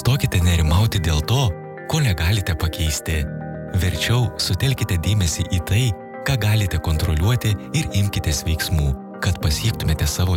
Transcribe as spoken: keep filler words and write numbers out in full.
Nustokite nerimauti dėl to, ko negalite pakeisti. Verčiau sutelkite dėmesį į tai, ką galite kontroliuoti ir imkitės veiksmų, kad pasiektumėte savo